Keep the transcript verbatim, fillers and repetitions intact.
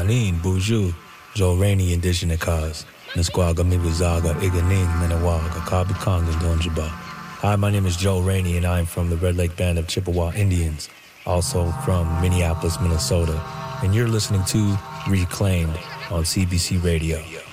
Marlene, Buju, Joe Rainey, Indigenous Cause, Nisquaga, Mibuzaga, Iganing, Menawaga, Kabikong, and Donjaba. Hi, my name is Joe Rainey, and I'm from the Red Lake Band of Chippewa Indians, also from Minneapolis, Minnesota. And you're listening to Reclaimed on C B C Radio.